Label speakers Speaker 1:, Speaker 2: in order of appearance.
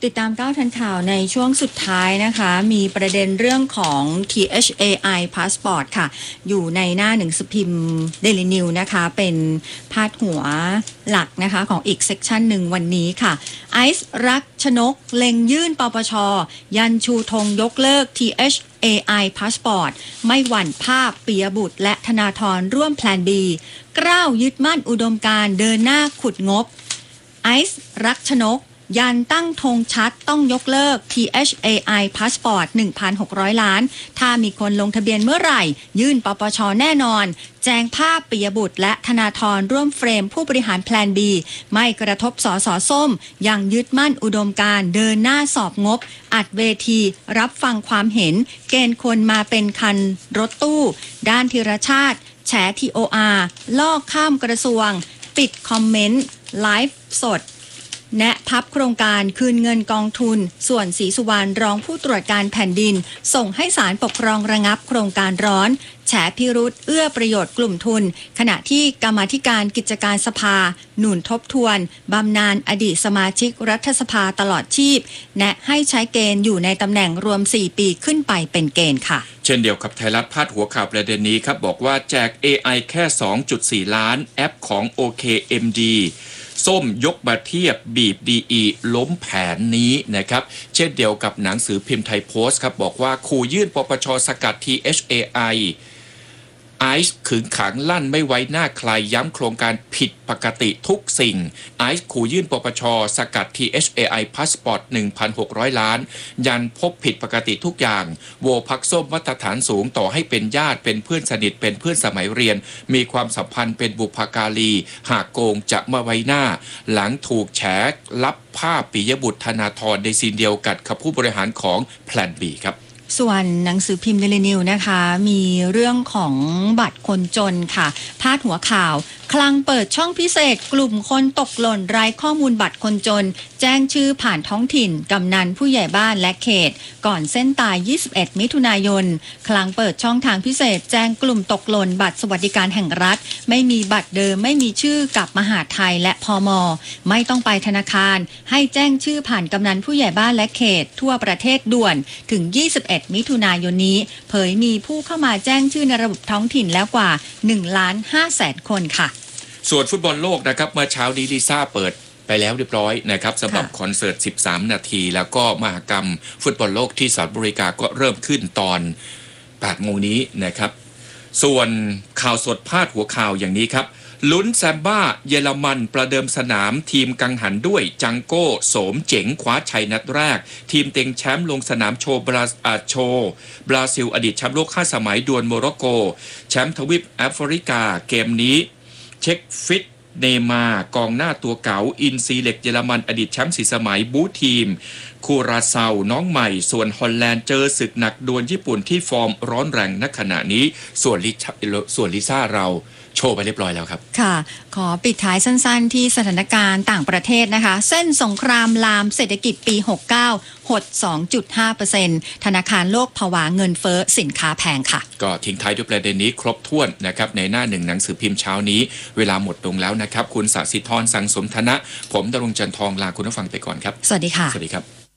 Speaker 1: ติดตามก้าวทันข่าวในช่วงสุดท้ายนะคะมีประเด็นเรื่องของ THAI Passport ค่ะอยู่ในหน้าหนังสือพิมพ์ Daily News นะคะเป็นพาดหัวหลักนะคะของอีกเซกชันหนึ่งวันนี้ค่ะไอซ์รักชนกเล็งยื่นปปช.ยันชูธงยกเลิก THAI Passport ไม่หวั่นภาพปิยบุตรและธนาธรร่วมแพลน B กล้าวยึดมั่นอุดมการณ์เดินหน้าขุดงบไอซ์รักชนกยันตั้งธงชัดต้องยกเลิก THAI Passport 1,600 ล้านถ้ามีคนลงทะเบียนเมื่อไหร่ยื่นปปช.แน่นอนแจงภาพปิยบุตรและธนาธรร่วมเฟรมผู้บริหารแพลน B ไม่กระทบสสส้มยังยึดมั่นอุดมการณ์เดินหน้าสอบงบอัดเวทีรับฟังความเห็นเกณฑ์คนมาเป็นคันรถตู้ด้านธีรชาติแฉ TOR ลอกข้ามกระทรวงปิดคอมเมนต์ไลฟ์สดแนะพับโครงการคืนเงินกองทุนส่วนศรีสุวรรณรองผู้ตรวจการแผ่นดินส่งให้ศาลปกครองระงับโครงการร้อนแฉพิรุธเอื้อประโยชน์กลุ่มทุนขณะที่กรรมาธิการกิจการสภาหนุนทบทวนบำนาญอดีตสมาชิกรัฐสภาตลอดชีพแนะให้ใช้เกณฑ์อยู่ในตำแหน่งรวม4ปีขึ้นไปเป็นเกณฑ์ค่ะ
Speaker 2: เช่นเดียวกับไทยรัฐพาดหัวข่าวประเด็นนี้ครับบอกว่าแจก AI แค่ 2.4 ล้านแอปของ OKMDส้มยกมาเทียบบีบดีล้มแผนนี้นะครับเช่นเดียวกับหนังสือพิมพ์ไทยโพสต์ครับบอกว่าขู่ยื่นปปช.สกัด THAI ไอซ์ขึงขังลั่นไม่ไว้หน้าใครย้ำโครงการผิดปกติทุกสิ่งไอซ์ขู่ยื่นปปช.สกัด THAI Passport 1,600 ล้านยันพบผิดปกติทุกอย่างโวพักส้มมาตรฐานสูงต่อให้เป็นญาติเป็นเพื่อนสนิทเป็นเพื่อนสมัยเรียนมีความสัมพันธ์เป็นบุพการีหากโกงจะมาไว้หน้าหลังถูกแฉลับภาพปิยบุตรธนาธรในซีนเดียวกับผู้บริหารของแพลน B ครับ
Speaker 1: ส่วนหนังสือพิมพ์ Daily News นะคะมีเรื่องของบัตรคนจนค่ะพาดหัวข่าวคลังเปิดช่องพิเศษกลุ่มคนตกหล่นไร้ข้อมูลบัตรคนจนแจ้งชื่อผ่านท้องถิ่นกำนันผู้ใหญ่บ้านและเขตก่อนเส้นตาย 21 มิถุนายนคลังเปิดช่องทางพิเศษแจ้งกลุ่มตกหล่นบัตรสวัสดิการแห่งรัฐไม่มีบัตรเดิมไม่มีชื่อกับมหาดไทยและพม.ไม่ต้องไปธนาคารให้แจ้งชื่อผ่านกำนันผู้ใหญ่บ้านและเขตทั่วประเทศด่วนถึง 21 มิถุนายนนี้เผยมีผู้เข้ามาแจ้งชื่อในระบบท้องถิ่นแล้วกว่า 1,500,000 คนค่ะ
Speaker 2: ส่วนฟุตบอลโลกนะครับเมื่อเช้านี้ลิซ่าเปิดไปแล้วเรียบร้อยนะครับสำหรับคอนเสิร์ต13 นาทีแล้วก็มหกรรมฟุตบอลโลกที่สหรัฐอเมริกาก็เริ่มขึ้นตอน 8 โมงนี้นะครับส่วนข่าวสดพาดหัวข่าวอย่างนี้ครับลุ้นแซมบ้าเยอรมันประเดิมสนามทีมกังหันด้วยจังโก้โสมเจ๋งคว้าชัยนัดแรกทีมเต็งแชมป์ลงสนามโชว์บราซิลอดีตแชมป์โลก5 สมัยดวลโมร็อกโกแชมป์ทวีปแอฟริกาเกมนี้เช็คฟิตเนมากองหน้าตัวเก๋าอินซีเล็กเยอรมันอดีตแชมป์4 สมัยบูทีมคูราเซาน้องใหม่ส่วนฮอลแลนด์เจอศึกหนักดวลญี่ปุ่นที่ฟอร์มร้อนแรงณขณะนี้ส่วนลิซ่าเราโชว์ไปเรียบร้อยแล้วครับ
Speaker 1: ค่ะขอปิดท้ายสั้นๆที่สถานการณ์ต่างประเทศนะคะเส้นสงครามลามเศรษฐกิจปี 69 หด 2.5% ธนาคารโลกภาวะเงินเฟ้อสินค้าแพงค่ะ
Speaker 2: ก็ทิ้งท้ายด้วยประเด็นนี้ครบถ้วนนะครับในหน้าหนึ่งหนังสือพิมพ์เช้านี้เวลาหมดลงแล้วนะครับคุณศศิธรสังสมธนะผมดำรงจันทองลาคุณผู้ฟังไปก่อนครับ
Speaker 1: สวัสดีค่ะ
Speaker 2: สวัสดีครับ